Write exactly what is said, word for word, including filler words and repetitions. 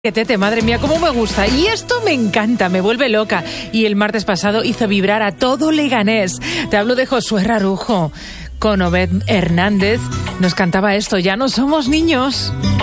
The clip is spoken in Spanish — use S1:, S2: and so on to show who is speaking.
S1: Que tete, madre mía, cómo me gusta. Y esto me encanta, me vuelve loca. Y el martes pasado hizo vibrar a todo Leganés. Te hablo de Josué Rarujo. Con Obed Hernández nos cantaba esto, ya no somos niños.